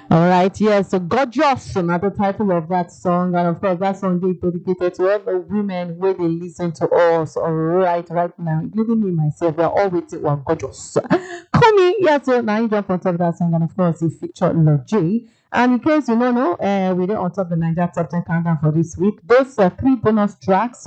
All right, yes, so Gorgeous, another title of that song, and of course, that song is dedicated to all the women where they listen to us, right now, including me myself. We are all waiting for Gorgeous. Call me, yes, so now you jump on top of that song, and of course, it featured Lord J. And in case you don't know, we did on top of the Niger Top 10 countdown for this week. Those three bonus tracks.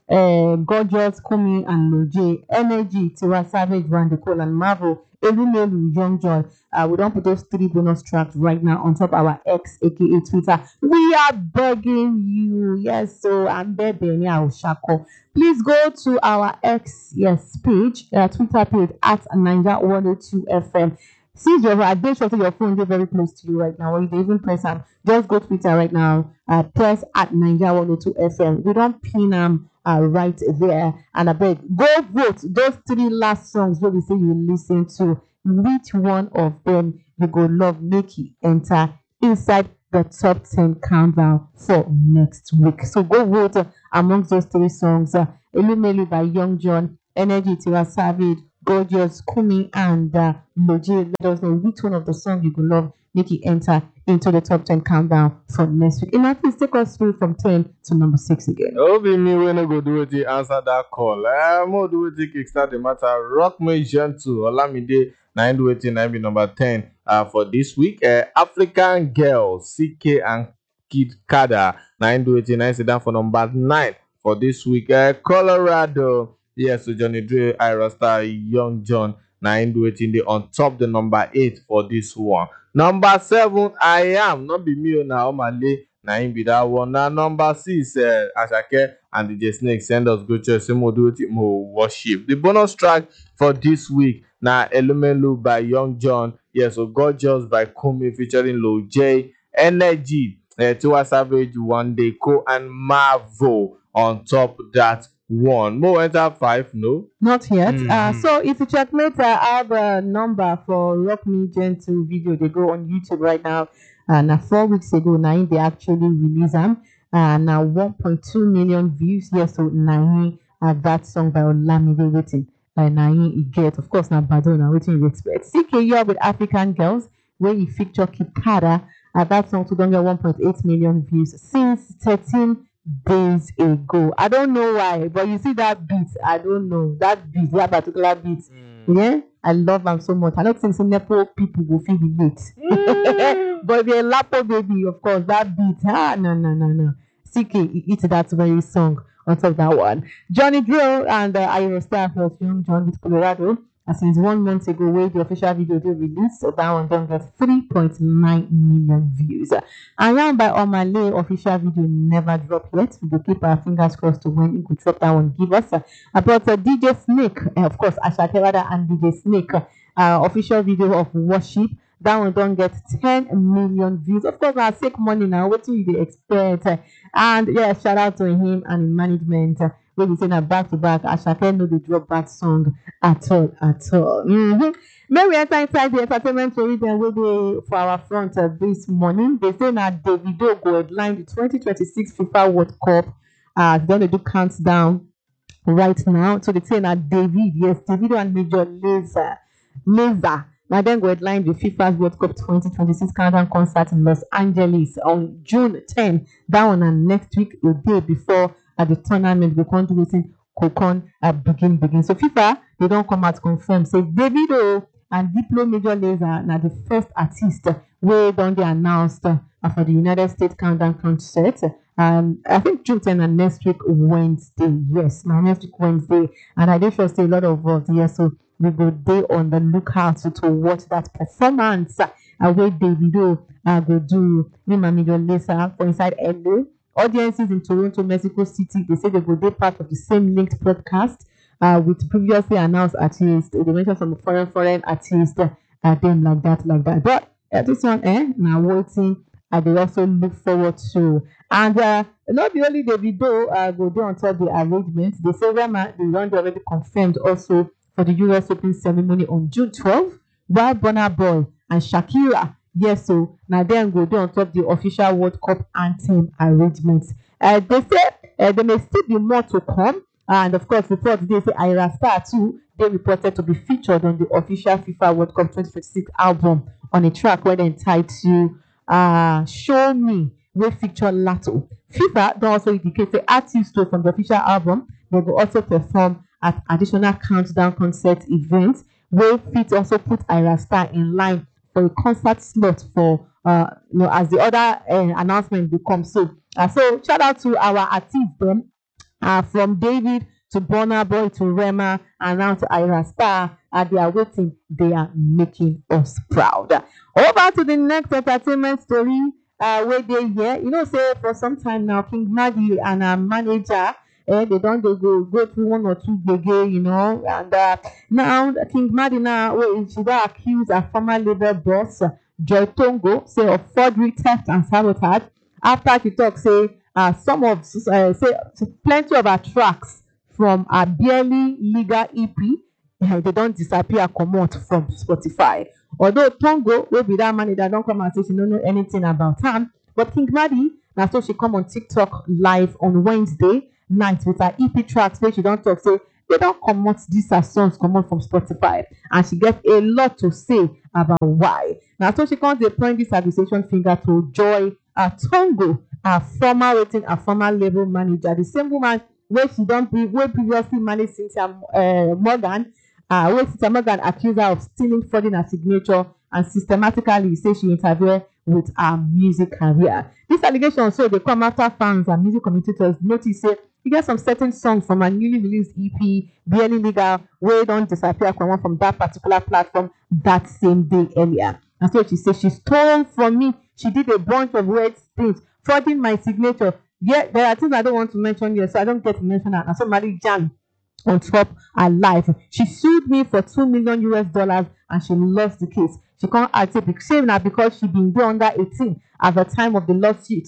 Gorgeous, Kumi, and Loje, Energy, Tiwa Savage, Randy Cole, and Marvel, Elumelu, Young Joy. We don't put those three bonus tracks right now on top of our X, aka Twitter. We are begging you. Yes, so I'm begging you, Shako. Please go to our X, yes, page, Twitter page at Niger 102 FM. Since your attention to your phone, they're very close to you right now, or you even press them, just go Twitter right now, press at Niger 102 FM. We don't pin them right there. And I beg, go vote those three last songs where we say you listen to. Which one of them you go love make you enter inside the top 10 countdown for next week. So go vote amongst those three songs. Elumelu by Young John, Energy Tiwa Savage, Gorgeous, Kumi, and Loji. Let us know which one of the songs you go love make you enter into the top 10 countdown for next week. And please take us through from 10 to number 6 again. Oh, be me when I go do it, answer that call. More do it, kickstart the matter. Rock me gentle. Olamide, 9 do it, 9 be number 10 for this week. African Girls, CK and Kid Kada, 9 do it, 9 sit down for number 9 for this week. Colorado, yes, so Johnny Dre, Ira Star, Young John, 9 do it in the on top the number 8 for this one. Number 7, I Am, not be me now, Omale. Now him be that one. Now number 6, Ashake and DJ Snake send us go church. More do it, more worship. The bonus track for this week now Elumelu by Young John. Yes, so Gorgeous by Kumi featuring Lil J. Energy, Tiwa Savage, One Day Co and Marvel on top that one. More enter 5, no? Not yet. So if you checkmate, I have a number for Rock Me Gentle video. They go on YouTube right now. Now 4 weeks ago, now they actually release them. Now 1.2 million views. Yes, so now that song by Olamide waiting. Now you get, of course, now Badona waiting you expect. CK with African Girls, where you feature Kikada. That song to don't get 1.8 million views since 13 days ago. I don't know why, but you see that beat. I don't know that beat, that particular beat. Yeah, I love them so much. I don't think some Nepo people will feel relate. But if you're a Lapo baby, of course, that beat. No. CK, it's that very song on top of that one. Johnny Drill and Ira Star plus Young John with Colorado. Since 1 month ago, where the official video they released, so that one don't get 3.9 million views. I Am by Omale official video never dropped yet. We'll keep our fingers crossed to when it could drop that one. Give us about DJ Snake, of course, Ashake Wada and DJ Snake official video of Worship. That one don't get 10 million views. Of course, I'll take money now. What do you expect? And yeah, shout out to him and his management. When we say that back to back, Ashake no dey drop bad song at all. May we enter inside the entertainment story then we dey for our front this morning. They say that Davido go headline the 2026 FIFA World Cup. They're gonna do countdown right now. So they say that Davido and Major Lazer. Now then go headline the FIFA World Cup 2026 countdown concert in Los Angeles on June 10. That one and next week, a day before the tournament, we can't do it Kokon begin. So FIFA, they don't come out confirm. Say Davido and Diplo Major Lazer now the first artist where don't they announced for the United States countdown concert. I think June 10 and next week Wednesday. Yes, now next week Wednesday. And I did sure say a lot of us here. So we go there on the lookout to watch that performance. Where Davido go do him and Major Lazer for inside LA. Audiences in Toronto, Mexico City, they say they will be part of the same linked broadcast with previously announced artists. They mentioned some foreign artists, them like that. But this one, now waiting. They also look forward to. And not the only Davido go do on top of the arrangements. They say Rema, the round already confirmed also for the US Open ceremony on June 12th, while Burna Boy and Shakira. Yes, so now then go do on top the official World Cup anthem arrangements. They say there may still be more to come. And of course, before today, say Ira Star too, they reported to be featured on the official FIFA World Cup 2026 album on a track where they entitled Show Me, wey feature Lato. FIFA don also indicate say artists from the official album they go also perform at additional countdown concert events wey fit also put Ira Star in line for a concert slot for as the other announcement dey come. So shout out to our artists dem from David to Burna Boy to Rema and now to Ira Star, and they are waiting. They are making us proud. Over to the next entertainment story. Where they here, say for some time now, King Madi and her manager, they don't go through one or two gbege, and now King Madi now, she don accuse her former label boss, Joy Tongo, say of forgery, theft, and sabotage after she talk say plenty of her tracks from her barely legal EP, they don't disappear comot from Spotify. Although Tongo, wey be that manager, don't come and say she don't know anything about am, but King Madi, na so she come on TikTok live on Wednesday night with her EP tracks wey she don talk say they don comot these her songs comot from Spotify, and she get a lot to say about why. Na so she come dey point this accusation finger to Joy Tongo, her former label manager, the same woman wey previously managed Cynthia Morgan. Wey Cynthia Morgan accused her of stealing, forging her signature, and systematically say she interfered with her music career. This allegation so dey come after fans and music commentators notice say e get some certain songs from her newly released EP, Barely Legal, wey don disappear from that particular platform that same day earlier. And so she say she stole from me. She did a bunch of weird things, forging my signature. Yeah, there are things I don't want to mention here, so I don't get to mention that. And so Mali Jan on top her life. She sued me for $2 million and she lost the case. She can't add shame now because she been under 18 at the time of the lawsuit.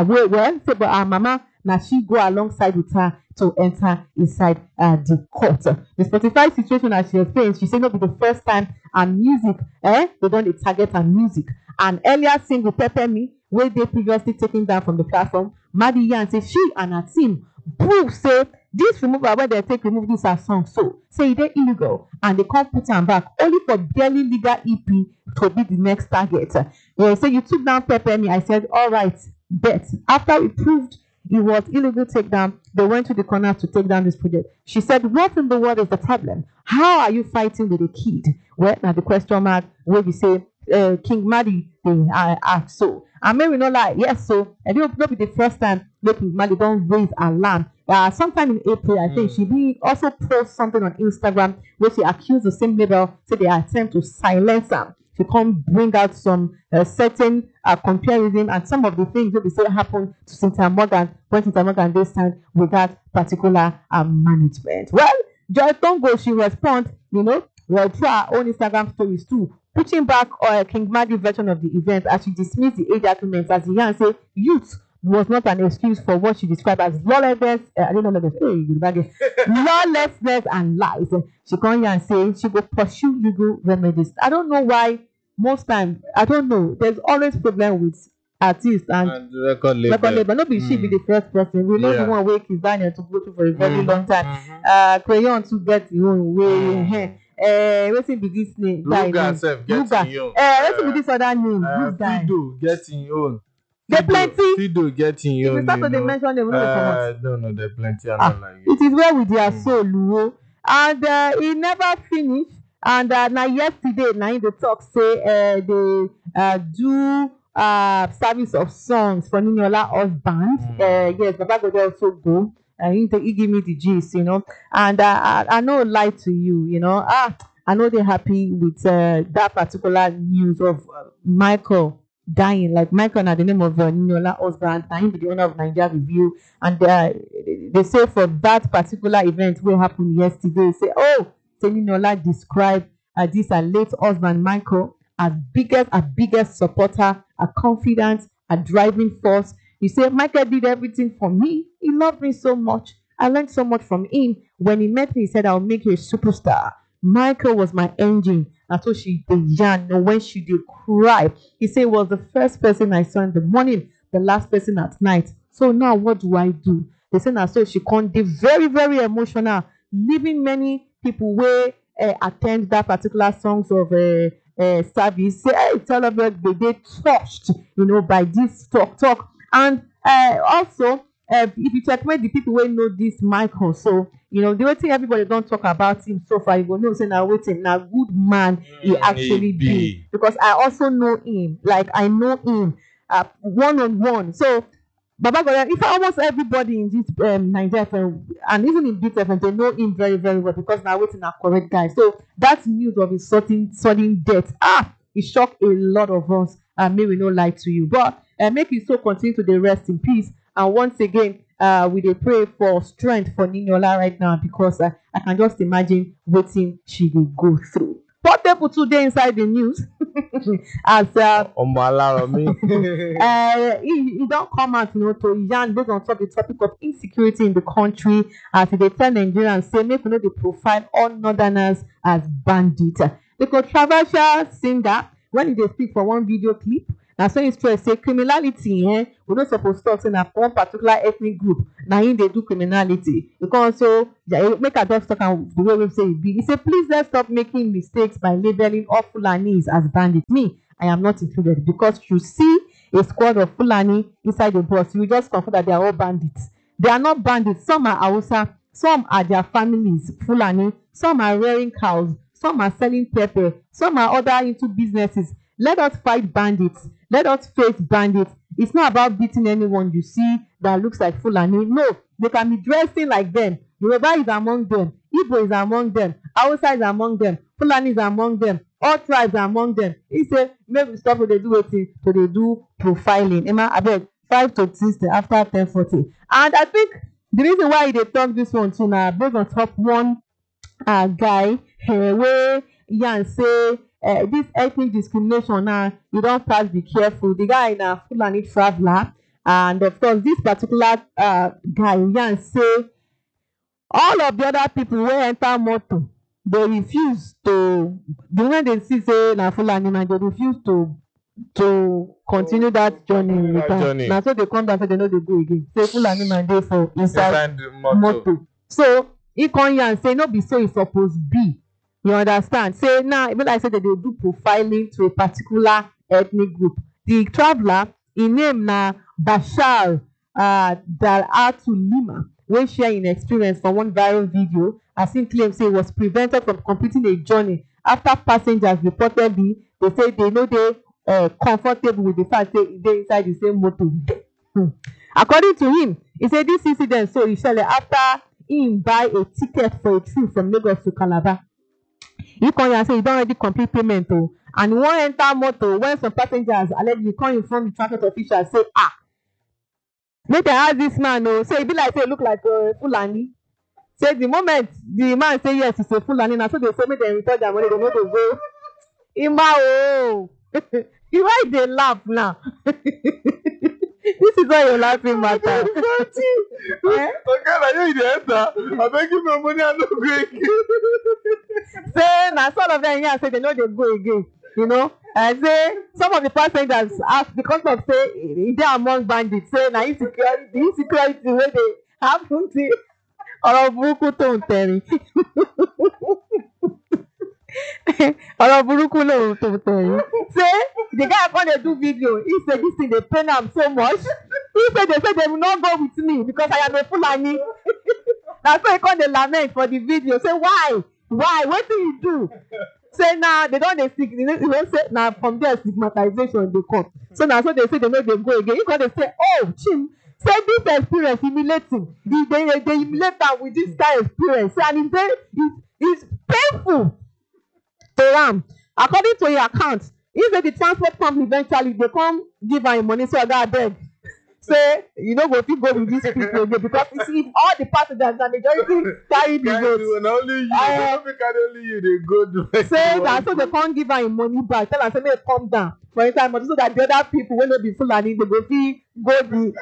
But her mama now she go alongside with her to enter inside the court. The Spotify situation as she explains, she said not be the first time her music, they don't target her music. An earlier single, Pepper Me, where they previously taken down from the platform, Madi Yan say she and her team prove say this removal when they remove this her song, so say they illegal and they can't put them back only for Barely Legal EP to be the next target. So you took down Pepper Me. I said all right, bet. After we proved it was illegal takedown, they went to the corner to take down this project. She said, what in the world is the problem? How are you fighting with a kid? Well, now the question mark where we say King Madi they ask so. And maybe not like yes, so and it will be the first time that King Madi don't raise alarm. Sometime in April, I think she also post something on Instagram where she accused the same label, say they attempt to silence her. She can't bring out some certain comparison and some of the things that we say happened to Cynthia Morgan when Cynthia Morgan this time with that particular management. Well, Joy Tongo, she responds, through her own Instagram stories too, pushing back King Madi version of the event as she dismissed the age arguments as the yarn say youth was not an excuse for what she described as lawlessness. Lawlessness and lies. She come here and say she will pursue legal remedies. I don't know why. Most times, I don't know. There's always problem with artists and record label. No be she be the first person. We know the one wey Kiss Daniel to go through for a very long time. Crayon to get your own way. Wetin be this name? Ruga sef get im own. Wetin be this other name? This guy. Fido get im own. There plenty. Fido get im own. If you start to dey mention them, we no dey comot. No, there plenty. I don't like it. It is well with their soul, Luo. And e never finish. And na yesterday, na in the talk say they do service of songs for Niniola husband. Yes, Baba Gode also go. He give me the gist, And I no lie to you, I know they're happy with that particular news of Michael dying. Like Michael, na the name of Niniola husband, na him be the owner of Nigeria Review, and they say for that particular event wey happen yesterday, say Niniola described this her late husband Michael as biggest supporter, a confidant, a driving force. He said Michael did everything for me. He loved me so much. I learned so much from him. When he met me, he said, I'll make you a superstar. Michael was my engine. That's what she did yarn. When she did cry, he said, was the first person I saw in the morning, the last person at night. So now what do I do? They said, now so she can't be very, very emotional, leaving many people where attend that particular songs of service. Say, hey, tell them that they touched, by this talk. And also, if you checkmate the people wey know this Michael, so the way thing everybody don talk about him so far, you go know say na wetin na good man he actually be. Because I also know him, like I know him one on one. So Baba God, if almost everybody in this Nigeria FM and even in Beat FM, they know him very, very well because now waiting a correct guy. So that news of his sudden death, it shocked a lot of us. And may we not lie to you, but make it so continue to the rest in peace. And once again, we dey pray for strength for Niniola right now because I can just imagine wetin she will go through. Portable today inside the news as he don't come out to yarn based on the topic of insecurity in the country as they tell Nigerians say make we no dey profile all northerners as bandits. The controversial singer when they speak for one video clip, na so he stress say criminality we no suppose talk say na one particular ethnic group na him dey do criminality. Because so make I just talk am the way we say it be. He say please let's stop making mistakes by labeling all Fulanis as bandits. Me, I am not included because you see a squad of Fulani inside the bus, you just confirm that they are all bandits. They are not bandits. Some are Hausa, some are their families Fulani, some are rearing cows, some are selling pepper, some are other into businesses. Let us fight bandits. Let us face bandits. It's not about beating anyone you see that looks like Fulani. No, they can be dressing like them. Yoruba is among them. Igbo is among them. Hausa is among them. Fulani is among them. All tribes are among them. He said, maybe stop what they do wetin to they do profiling. Emma, abeg 5 to 6 after 10:40. And I think the reason why they talk this one too now based on top one guy wey yarn say this ethnic discrimination now you don pass be careful. The guy na Fulani traveller, and of course this particular guy yarn say all of the other people wey enter motor they refuse to the moment they see say na Fulani na they refuse to continue that journey with am. Na so they come down say they no dey go again. Say Fulani man dey for inside motor. So he come yarn say no be so e suppose be. You understand? Say now even like say they dey do profiling to a particular ethnic group. The traveller, his name na Bashar Dalhatu Lima, wey share im experience for one viral video as im claim say he was prevented from completing a journey after passengers reportedly dey say they no dey comfortable with the fact say e dey inside the same motor with them. According to him, he say this incident so e shele after im buy a ticket for a trip from Lagos to Calabar. He come here say he don already complete payment and he wan enter motor when some passengers allegedly come inform the transport official say make dem ask this man say e be like say e look like Fulani. Say the moment the man say yes he's a Fulani na so they say make dem return their money, they no dey go. Ima you why dey laugh now? This is why you're laughing matter. Okay, na you dey enter. Abeg give me money I no go again. Say na some of them here say they no dey go again. I say some of the passengers ask because of say e dey among bandits say na insecurity wey dey happen to ọ̀rọ̀ burúkú tó ń tẹ̀rín. Ọ̀rọ̀ burúkú lòun tó ń tẹ̀rín. Say the guy come dey do video, he say this thing dey pain am so much. He say they will not go with me because I am a Fulani. Na so he come dey lament for the video say why wetin you do? Say now they don dey sick, say na from there stigmatization dey come. So na so they say they no dey go again. He come dey say chim say this experience humiliating. They humiliate am with this kind of experience and it's painful to am. According to your account, he say the transport company eventually they come give am money so oga abeg say you no go fit go with these people again because you see all the passengers na majority carry the vote. Na only you no fit carry only you dey go do. Say na so they come give am im money back, tell am say make e come down for inside motor so that the other people wey no be Fulani they go fit go the.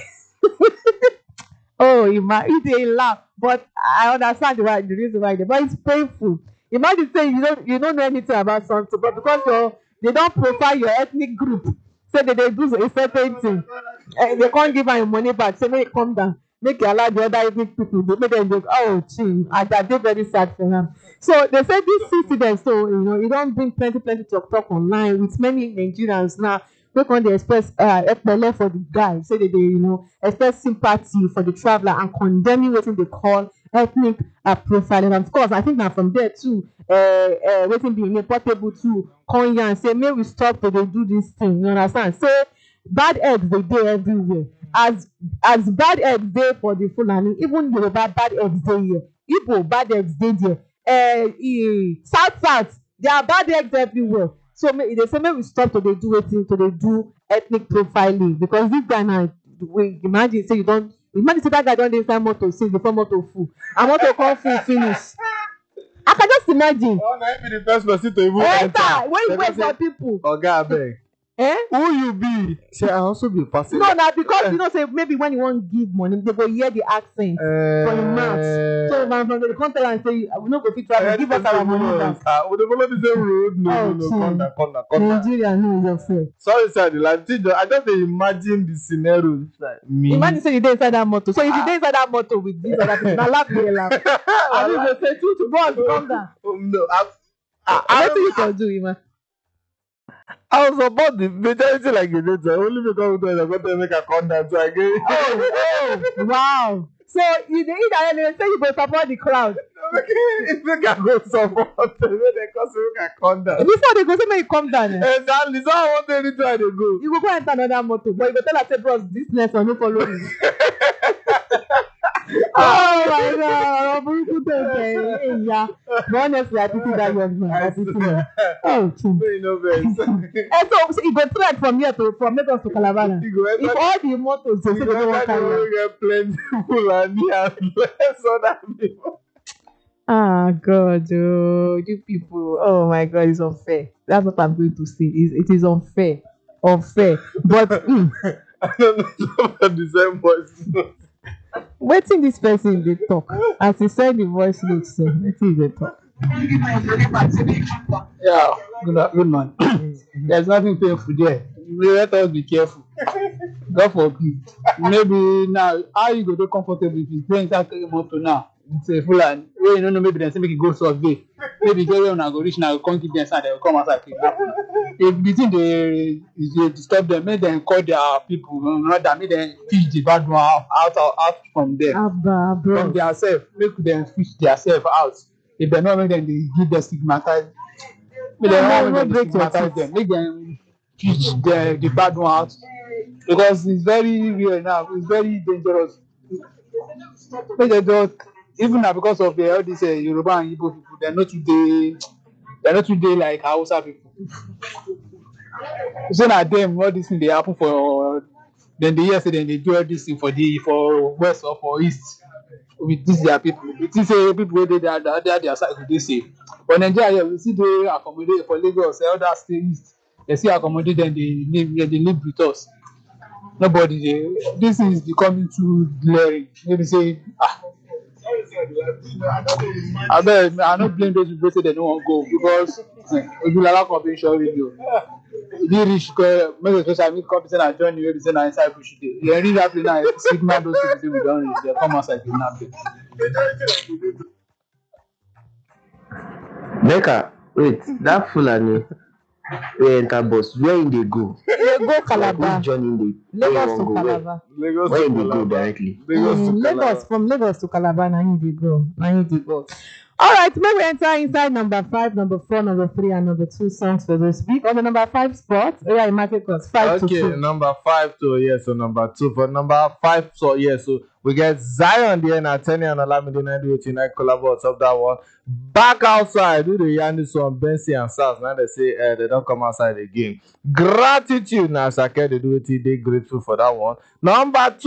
He dey laugh, but I understand the reason why. But it's painful. Imagine saying you don't know anything about something, but because they don't profile your ethnic group, say that they do a certain thing, they can't give her money back. Say make it come down. make you allow the other ethnic people, they make them go, oh, gee, I dey very sad for am. So they say this incident, so e don bring plenty talk online with many Nigerians now wey come dey express epele for the guy, say they dey express sympathy for the traveller and condemning wetin they call ethnic profiling. And of course, I think na from there too, wetin be im name, Portable too come yarn say make we stop to dey do this thing, you understand? Say bad eggs dey dey everywhere. As bad eggs dey for the Fulani, even Yoruba bad eggs dey here, Igbo bad eggs dey there, south there are bad eggs everywhere. So they say make we stop to dey do wetin, to dey do ethnic profiling, because this guy now, imagine say that guy don dey inside motor since before motor full, and motor come full finish. I can just imagine. Oh, na him be the first person to even enter when you wait for people. Oga abeg. Who you be? Say I also be a passenger. No, na because say maybe when you wan give money, they go hear the accent for im mouth. So from the come tell am say we no go fit travel, give us our money back. We dey follow the same road. No, come down. Nigeria no is unfair. Sorry, sir. I just dey imagine the scenario. Like me. Imagine say you dey inside that motor. So if you dey inside that motor with this other people, na laugh dey laugh. And you go say to boss, come down. No, wetin you go do, Ima? I was about the majority like you did, only because we don't make a contact so again. Oh, wow. So you dey say you go support the crowd. If you can go support, they cause you make a contact. Before they go say make you come down. Exactly. So I want to try to go. You go enter another motor, but you go tell her say, bros, this next one no follow me. Oh my God! Burúkú tó ṣe yeah. But honestly, I pity that young man. I pity him. Oh, true. And so you go trek from Lagos to Calabar. If all the motors they say they don't want carry. Get plenty Fulani and less other people. Ah God, you people. Oh my God, it's unfair. That's what I'm going to say. It is unfair. But I don't know about the same voice. Wetin this person dey talk as he send the voice note, so wetin he dey talk. Yeah, good man. There's nothing painful there. Let us be careful. God forbid. Maybe now, how you go dey comfortable if you dey inside motor now? It's a Fulani. Wey you no know, maybe dem say make you go survey. Maybe get where una go reach now, come give dem sign, dem go come outside kidnap you. If the thing dey disturb them, make them call their people, rather make them fish the bad one out from them. From their self, make them fish their self out. If they not make them, they give them stigmatize. Make them stigmatize them. Make them fish the bad one out, because it's very real now. It's very dangerous. Make them just, even now because of all these Yoruba and Igbo people, they're not today like Hausa people. So now them all this thing they happen for, then they hear say then they do all this thing for west or for east with this their people. It is people where they their side they say. But Nigeria we see they accommodate for Lagos, other states they see accommodate them, they live with us. Nobody this is becoming too glaring. Maybe say I don't blame those people say they don't want to go, because Ojulala convention radio. They reach make a social media company and join you, say inside bush day. You read that place now, signal those people say we don't reach, they come outside kidnap them. Mecca, wait, that Fulani wey enter bus, where in dey go? They go Calabar. Which journey Lagos to Calabar. Where in dey go directly? From Lagos to Calabar, na him dey go. All right, make we enter inside number 5, number 4, number 3, and number 2 songs for this week. On the number 5 spot, I market cost 5 to 2. Okay, number 5 to yes, so number 2 for number 5. So yes, so we get Zion there now. Tenny and Olamide 1989 collab of that one. Back outside, do the yarn this one, Bensi and Sars. Now they say they don't come outside again. Gratitude now, Sake, they do it. They grateful for that one. Number 2.